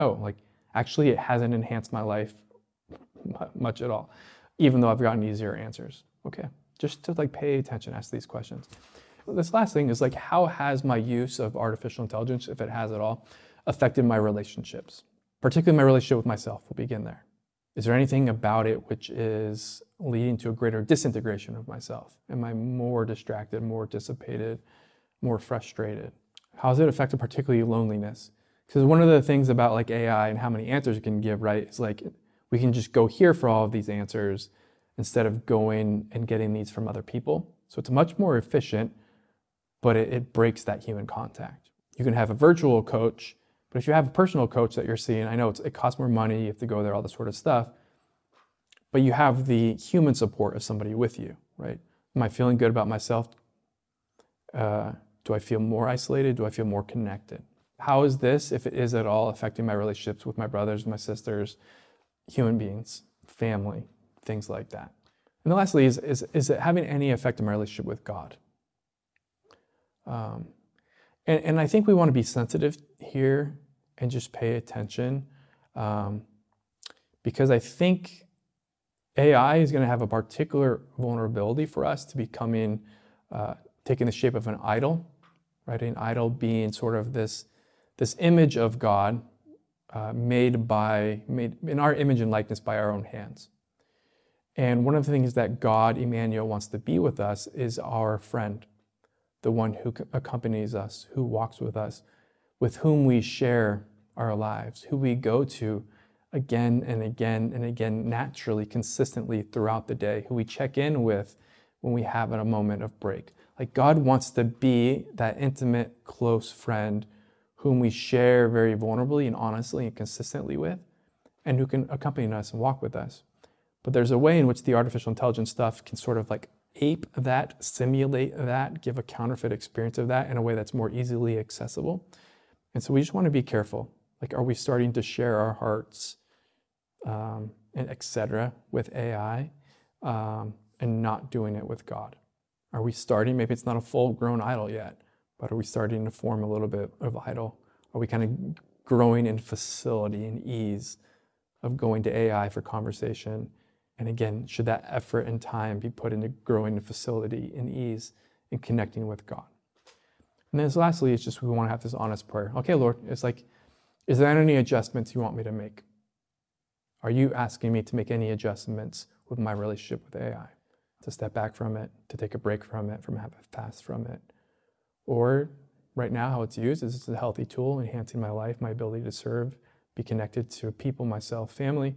oh, like actually it hasn't enhanced my life much at all, even though I've gotten easier answers. Okay, just to like pay attention, ask these questions. This last thing is like, how has my use of artificial intelligence, if it has at all, affected my relationships? Particularly my relationship with myself. We'll begin there. Is there anything about it which is leading to a greater disintegration of myself? Am I more distracted, more dissipated, more frustrated? How has it affected particularly loneliness? Because one of the things about like AI and how many answers it can give, right, is like we can just go here for all of these answers instead of going and getting these from other people. So it's much more efficient, but it breaks that human contact. You can have a virtual coach, but if you have a personal coach that you're seeing, I know it costs more money, you have to go there, all this sort of stuff, but you have the human support of somebody with you, right? Am I feeling good about myself? Do I feel more isolated? Do I feel more connected? How is this, if it is at all, affecting my relationships with my brothers, my sisters, human beings, family, things like that? And then lastly, is it having any effect on my relationship with God? And I think we want to be sensitive here and just pay attention, because I think AI is going to have a particular vulnerability for us to becoming, taking the shape of an idol, right? An idol being sort of this image of God made in our image and likeness by our own hands. And one of the things that God, Emmanuel, wants to be with us is our friend, the one who accompanies us, who walks with us, with whom we share our lives, who we go to again and again and again, naturally, consistently throughout the day, who we check in with when we have a moment of break. Like God wants to be that intimate, close friend whom we share very vulnerably and honestly and consistently with, and who can accompany us and walk with us. But there's a way in which the artificial intelligence stuff can sort of like ape that, simulate that, give a counterfeit experience of that in a way that's more easily accessible. And so we just want to be careful. Like, are we starting to share our hearts, and et cetera, with AI, and not doing it with God? Are we starting, maybe it's not a full-grown idol yet, but are we starting to form a little bit of idol? Are we kind of growing in facility and ease of going to AI for conversation? And again, should that effort and time be put into growing in facility and ease and connecting with God? And then lastly, it's just we want to have this honest prayer. Okay, Lord, it's like, is there any adjustments you want me to make? Are you asking me to make any adjustments with my relationship with AI? To step back from it, to take a break from it, from have a fast from it? Or right now, how it's used is it's a healthy tool, enhancing my life, my ability to serve, be connected to people, myself, family,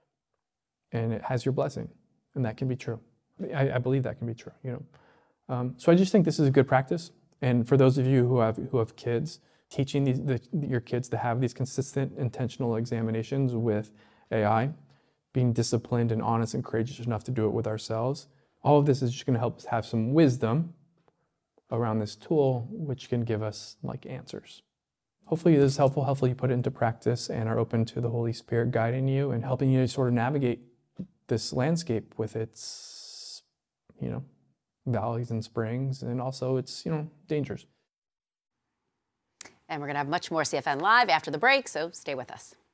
and it has your blessing, and that can be true. I believe that can be true, you know. So I just think this is a good practice, and for those of you who have kids, teaching your kids to have these consistent, intentional examinations with AI, being disciplined and honest and courageous enough to do it with ourselves. All of this is just going to help us have some wisdom around this tool, which can give us like answers. Hopefully this is helpful. Hopefully you put it into practice and are open to the Holy Spirit guiding you and helping you to sort of navigate this landscape with its, you know, valleys and springs, and also its, you know, dangers. And we're going to have much more CFN Live after the break, so stay with us.